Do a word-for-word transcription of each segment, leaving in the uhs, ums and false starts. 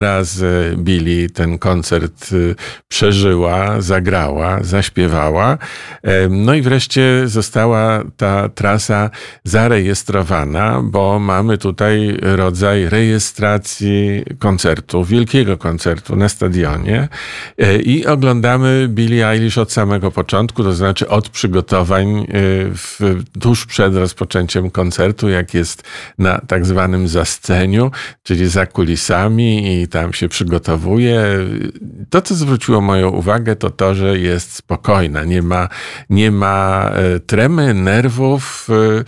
razy Billie ten koncert przeżyła, zagrała, zaśpiewała. No i wreszcie została ta trasa zarejestrowana, bo mamy tutaj rodzaj rejestracji koncertu, wielkiego koncertu na stadionie i oglądamy Billie Eilish od samego początku, to znaczy od przygotowań w, tuż przed rozpoczęciem koncertu, jak jest na tak zwanym zasceniu, czyli za kulisami i tam się przygotowuje. To, co zwróciło moją uwagę, to to, że jest spokojna. Nie ma, nie ma tremy, nerwów.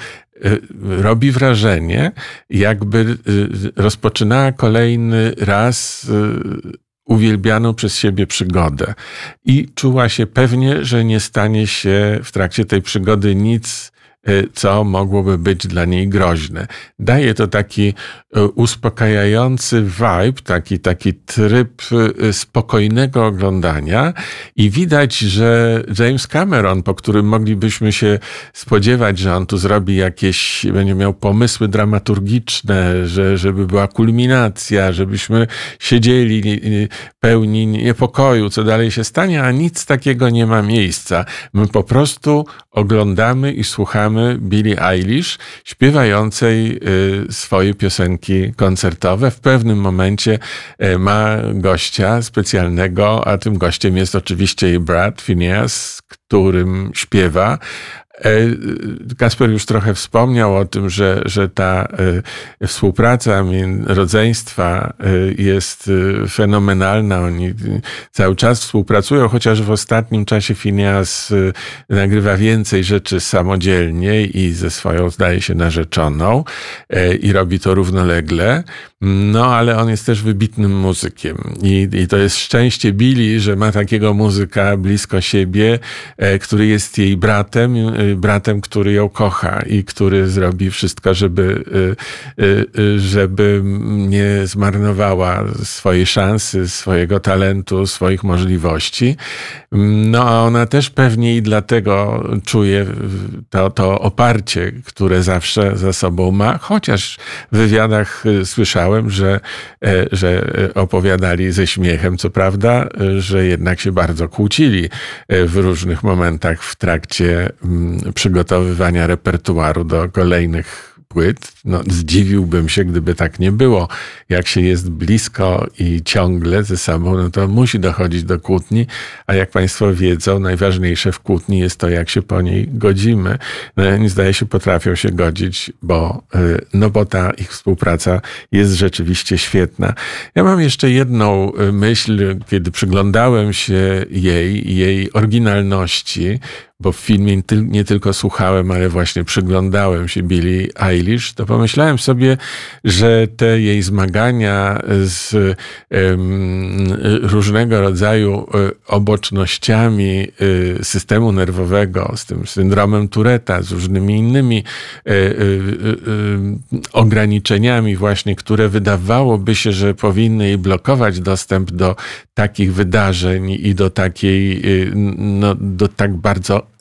Robi wrażenie, jakby rozpoczynała kolejny raz uwielbianą przez siebie przygodę. I czuła się pewnie, że nie stanie się w trakcie tej przygody nic, co mogłoby być dla niej groźne. Daje to taki uspokajający vibe, taki, taki tryb spokojnego oglądania i widać, że James Cameron, po którym moglibyśmy się spodziewać, że on tu zrobi jakieś, będzie miał pomysły dramaturgiczne, że, żeby była kulminacja, żebyśmy siedzieli pełni niepokoju, co dalej się stanie, a nic takiego nie ma miejsca. My po prostu oglądamy i słuchamy Billie Eilish śpiewającej swoje piosenki koncertowe. W pewnym momencie ma gościa specjalnego, a tym gościem jest oczywiście jej brat Phineas, którym śpiewa. Kasper już trochę wspomniał o tym, że, że ta współpraca rodzeństwa jest fenomenalna. Oni cały czas współpracują, chociaż w ostatnim czasie Phineas nagrywa więcej rzeczy samodzielnie i ze swoją, zdaje się, narzeczoną i robi to równolegle. No, ale on jest też wybitnym muzykiem i, i to jest szczęście Billie, że ma takiego muzyka blisko siebie, który jest jej bratem, bratem, który ją kocha i który zrobi wszystko, żeby, żeby nie zmarnowała swojej szansy, swojego talentu, swoich możliwości. No a ona też pewnie i dlatego czuje to, to oparcie, które zawsze za sobą ma, chociaż w wywiadach słyszałem, że, że opowiadali ze śmiechem, co prawda, że jednak się bardzo kłócili w różnych momentach w trakcie przygotowywania repertuaru do kolejnych płyt. No, zdziwiłbym się, gdyby tak nie było. Jak się jest blisko i ciągle ze sobą, no to musi dochodzić do kłótni, a jak Państwo wiedzą, najważniejsze w kłótni jest to, jak się po niej godzimy. No, oni, zdaje się, potrafią się godzić, bo, no bo ta ich współpraca jest rzeczywiście świetna. Ja mam jeszcze jedną myśl, kiedy przyglądałem się jej, jej oryginalności, bo w filmie nie tylko słuchałem, ale właśnie przyglądałem się Billie Eilish, to pomyślałem sobie, że te jej zmagania z um, różnego rodzaju obocznościami systemu nerwowego, z tym syndromem Touretta, z różnymi innymi y, y, y, ograniczeniami właśnie, które wydawałoby się, że powinny jej blokować dostęp do takich wydarzeń i do takiej, no, do tak bardzo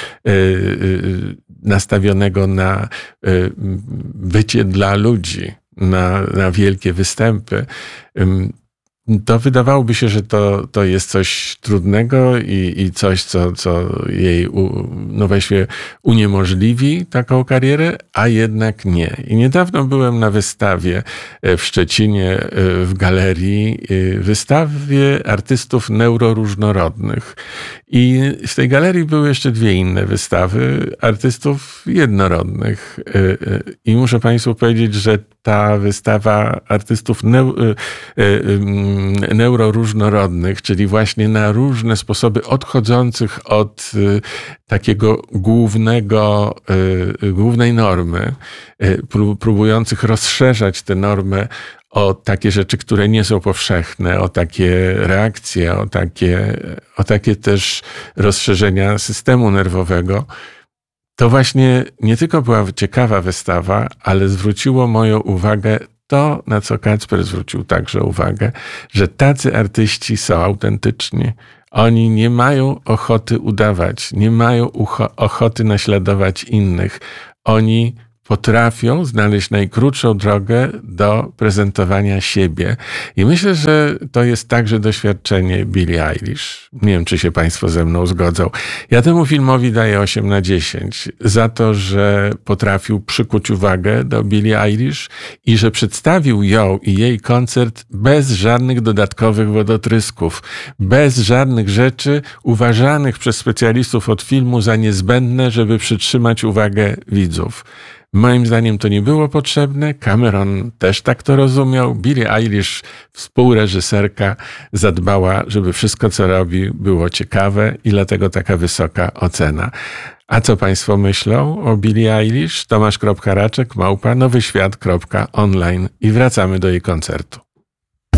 nastawionego na bycie dla ludzi, na, na wielkie występy. To wydawałoby się, że to, to jest coś trudnego i, i coś, co, co jej u, no weźmie uniemożliwi taką karierę, a jednak nie. I niedawno byłem na wystawie w Szczecinie, w galerii, wystawie artystów neuroróżnorodnych. I w tej galerii były jeszcze dwie inne wystawy artystów jednorodnych. I muszę Państwu powiedzieć, że ta wystawa artystów neu, neuroróżnorodnych, czyli właśnie na różne sposoby odchodzących od takiego głównego, głównej normy, próbujących rozszerzać tę normę o takie rzeczy, które nie są powszechne, o takie reakcje, o takie, o takie też rozszerzenia systemu nerwowego. To właśnie nie tylko była ciekawa wystawa, ale zwróciło moją uwagę to, na co Kacper zwrócił także uwagę, że tacy artyści są autentyczni. Oni nie mają ochoty udawać, nie mają ucho- ochoty naśladować innych. Oni potrafią znaleźć najkrótszą drogę do prezentowania siebie. I myślę, że to jest także doświadczenie Billie Eilish. Nie wiem, czy się Państwo ze mną zgodzą. Ja temu filmowi daję osiem na dziesięć za to, że potrafił przykuć uwagę do Billie Eilish i że przedstawił ją i jej koncert bez żadnych dodatkowych wodotrysków, bez żadnych rzeczy uważanych przez specjalistów od filmu za niezbędne, żeby przytrzymać uwagę widzów. Moim zdaniem to nie było potrzebne. Cameron też tak to rozumiał. Billie Eilish, współreżyserka, zadbała, żeby wszystko, co robi, było ciekawe i dlatego taka wysoka ocena. A co Państwo myślą o Billie Eilish? Tomasz Raczek, małpa nowyświat kropka online i wracamy do jej koncertu.